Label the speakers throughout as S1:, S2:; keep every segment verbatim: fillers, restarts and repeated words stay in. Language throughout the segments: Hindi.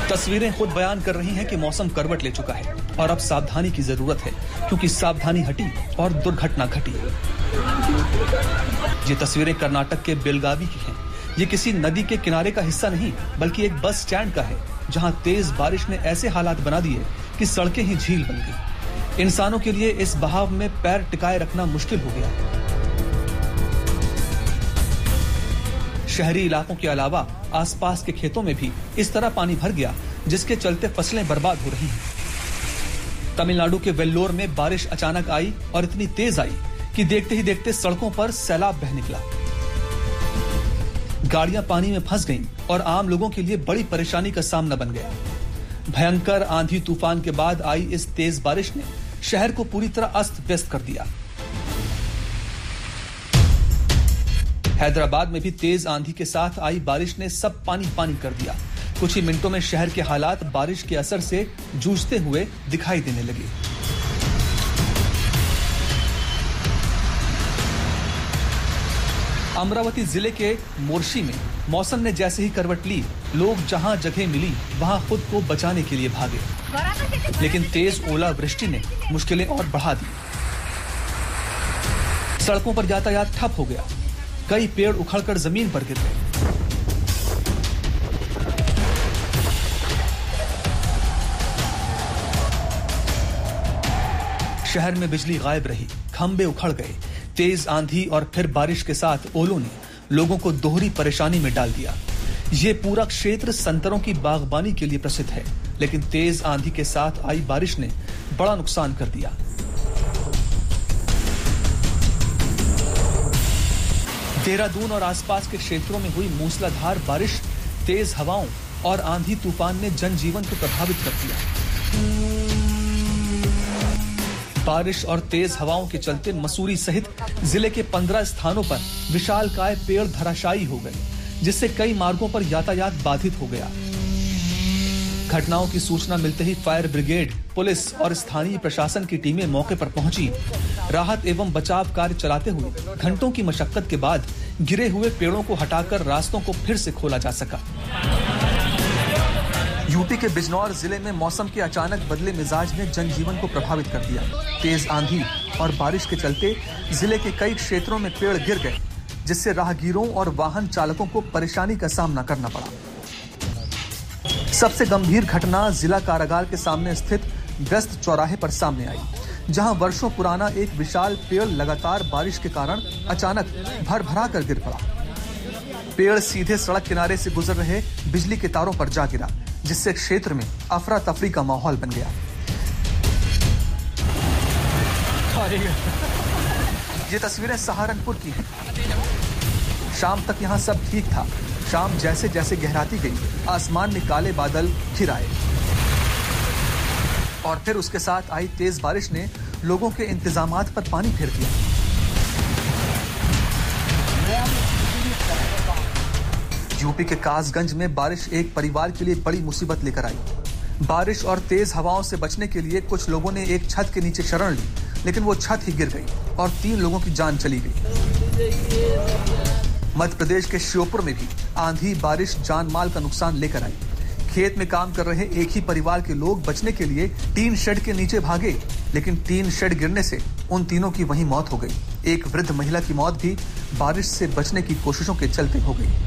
S1: तस्वीरें खुद बयान कर रही हैं कि मौसम करवट ले चुका है और अब सावधानी की जरूरत है, क्योंकि सावधानी हटी और दुर्घटना घटी। ये तस्वीरें कर्नाटक के बेलगावी की हैं। ये किसी नदी के किनारे का हिस्सा नहीं, बल्कि एक बस स्टैंड का है, जहां तेज बारिश ने ऐसे हालात बना दिए कि सड़कें ही झील बन गई। इंसानों के लिए इस बहाव में पैर टिकाए रखना मुश्किल हो गया। शहरी इलाकों के अलावा आसपास के खेतों में भी इस तरह पानी भर गया, जिसके चलते फसलें बर्बाद हो रही हैं। तमिलनाडु के वेल्लोर में बारिश अचानक आई और इतनी तेज आई कि देखते ही देखते सड़कों पर सैलाब बह निकला। गाड़ियां पानी में फंस गईं और आम लोगों के लिए बड़ी परेशानी का सामना बन गया। भयंकर आंधी तूफान के बाद आई इस तेज बारिश ने शहर को पूरी तरह अस्त व्यस्त कर दिया। हैदराबाद में भी तेज आंधी के साथ आई बारिश ने सब पानी पानी कर दिया। कुछ ही मिनटों में शहर के हालात बारिश के असर से जूझते हुए दिखाई देने लगे। अमरावती जिले के मोर्शी में मौसम ने जैसे ही करवट ली, लोग जहां जगह मिली वहां खुद को बचाने के लिए भागे। लेकिन तेज ओलावृष्टि ने मुश्किलें और बढ़ा दी। सड़कों पर यातायात ठप हो गया। कई पेड़ उखड़कर जमीन पर गिर गए। शहर में बिजली गायब रही, खंभे उखड़ गए। तेज आंधी और फिर बारिश के साथ ओलों ने लोगों को दोहरी परेशानी में डाल दिया। ये पूरा क्षेत्र संतरों की बागबानी के लिए प्रसिद्ध है, लेकिन तेज आंधी के साथ आई बारिश ने बड़ा नुकसान कर दिया। देहरादून और आसपास के क्षेत्रों में हुई मूसलाधार बारिश, तेज हवाओं और आंधी तूफान ने जनजीवन को प्रभावित कर दिया। बारिश और तेज हवाओं के चलते मसूरी सहित जिले के पंद्रह स्थानों पर विशालकाय पेड़ धराशायी हो गए, जिससे कई मार्गों पर यातायात बाधित हो गया। घटनाओं की सूचना मिलते ही फायर ब्रिगेड, पुलिस और स्थानीय प्रशासन की टीमें मौके पर पहुंची। राहत एवं बचाव कार्य चलाते हुए घंटों की मशक्कत के बाद गिरे हुए पेड़ों को हटाकर रास्तों को फिर से खोला जा सका। यूपी के बिजनौर जिले में मौसम के अचानक बदले मिजाज ने जनजीवन को प्रभावित कर दिया। तेज आंधी और बारिश के चलते जिले के कई क्षेत्रों में पेड़ गिर गए, जिससे राहगीरों और वाहन चालकों को परेशानी का सामना करना पड़ा। सबसे गंभीर घटना जिला कारागार के सामने स्थित व्यस्त चौराहे पर सामने आई, जहां वर्षों पुराना एक विशाल पेड़ लगातार बारिश के कारण अचानक भरभरा कर गिर पड़ा। पेड़ सीधे सड़क किनारे से गुजर रहे बिजली के तारों पर जा गिरा, जिससे क्षेत्र में अफरा तफरी का माहौल बन गया। ये तस्वीरें सहारनपुर की हैं। शाम तक यहाँ सब ठीक था। शाम जैसे जैसे गहराती गई, आसमान में काले बादल घिर आए और फिर उसके साथ आई तेज बारिश ने लोगों के इंतजामात पर पानी फेर दिया। यूपी के कासगंज में बारिश एक परिवार के लिए बड़ी मुसीबत लेकर आई। बारिश और तेज हवाओं से बचने के लिए कुछ लोगों ने एक छत के नीचे शरण ली, लेकिन वो छत ही गिर गई और तीन लोगों की जान चली गई। मध्य प्रदेश के श्योपुर में भी आंधी बारिश जान माल का नुकसान लेकर आई। खेत में काम कर रहे एक ही परिवार के लोग बचने के लिए टीन शेड के नीचे भागे, लेकिन टीन शेड गिरने से उन तीनों की वहीं मौत हो गई। एक वृद्ध महिला की मौत भी बारिश से बचने की कोशिशों के चलते हो गई।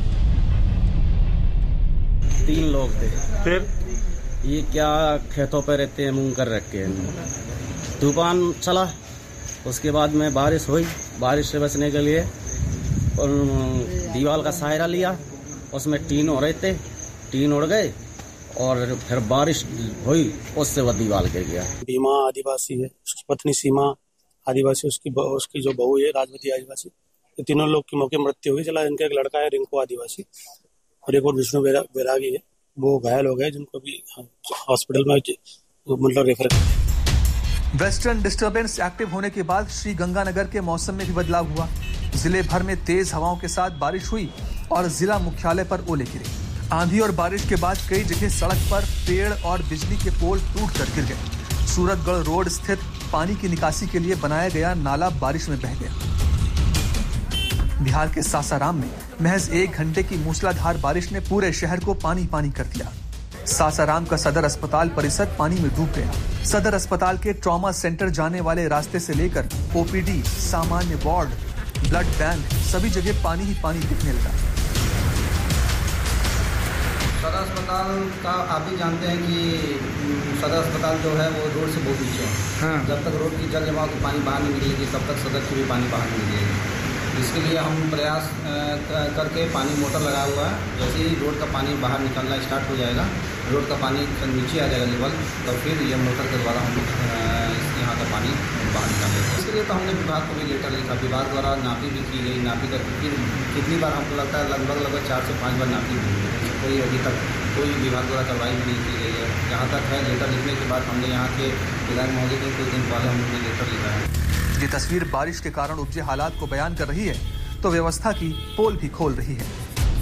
S2: तीन लोग थे।
S3: फिर
S2: ये क्या खेतों पर रहते हैं, मूंग कर रखे हैं। तूफान चला, उसके बाद में बारिश हुई। बारिश से बचने के लिए दीवार का सहारा लिया, उसमें टीन हो रहे थे, टीन उड़ गए और फिर बारिश हुई, उससे वह दीवार गिर गया।
S3: भीमा आदिवासी है, उसकी पत्नी सीमा आदिवासी, उसकी उसकी जो बहू है राजवती आदिवासी। तो तीनों लोग की मौके मृत्यु हुई। चला इनका एक लड़का है रिंकू आदिवासी और एक और विष्णु बैरागी है, वो घायल हो गए, जिनको भी हॉस्पिटल में मतलब रेफर किया।
S1: वेस्टर्न डिस्टर्बेंस एक्टिव होने के बाद श्री गंगानगर के मौसम में भी बदलाव हुआ। जिले भर में तेज हवाओं के साथ बारिश हुई और जिला मुख्यालय पर ओले गिरे। आंधी और बारिश के बाद कई जगह सड़क पर पेड़ और बिजली के पोल टूटकर गिर गए। सूरतगढ़ रोड स्थित पानी की निकासी के लिए बनाया गया नाला बारिश में बह गया। बिहार के सासाराम में महज एक घंटे की मूसलाधार बारिश ने पूरे शहर को पानी पानी कर दिया। सासाराम का सदर अस्पताल परिसर पानी में डूब गया। सदर अस्पताल के ट्रॉमा सेंटर जाने वाले रास्ते से लेकर ओपीडी, सामान्य वार्ड, ब्लड बैंक, सभी जगह पानी ही पानी दिखने लगा।
S4: सदर अस्पताल का आप भी जानते हैं कि सदर अस्पताल जो है वो रोड से बहुत नीचे है। हाँ। जब तक रोड की जल जमाव की पानी बाहर नहीं निकलेगी तब तक सदर की भी पानी बाहर नहीं निकलेगी। इसके लिए हम प्रयास करके पानी मोटर लगा हुआ है। जैसे ही रोड का पानी बाहर निकलना स्टार्ट हो जाएगा, रोड का पानी नीचे आ जाएगा लेवल, तो फिर ये मोटर के द्वारा हम लोग यहाँ का पानी बाहर निकालेंगे। इसके लिए तो हमने विभाग को भी लेटर लिखा, विभाग द्वारा नापी भी की गई। नापी करके फिर कितनी बार हमको लगता है लगभग लगभग चार से पाँच बार नापी हुई है, कोई अभी तक कोई विभाग द्वारा कार्रवाई भी नहीं की गई है। जहाँ तक है लेटर लिखने के बाद हमने यहाँ के विधायक महोदय को कुछ दिन पहले हमने लेटर लिखा है।
S1: ये तस्वीर बारिश के कारण उपजे हालात को बयान कर रही है तो व्यवस्था की पोल भी खोल रही है।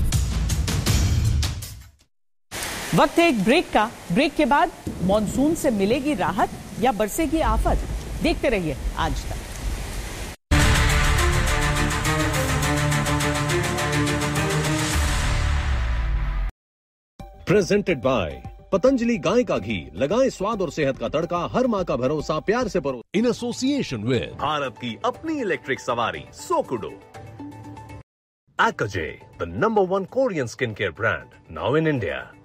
S5: वक्त है एक ब्रेक का। ब्रेक के बाद मॉनसून से मिलेगी राहत या बरसेगी आफत? देखते रहिए आज तक।
S6: प्रेजेंटेड बाय पतंजलि गाय का घी। लगाएं स्वाद और सेहत का तड़का, हर माँ का भरोसा प्यार से परो। इन एसोसिएशन विद भारत की अपनी इलेक्ट्रिक सवारी सोकुडो। Akaje, the number one Korean skincare brand, now in India.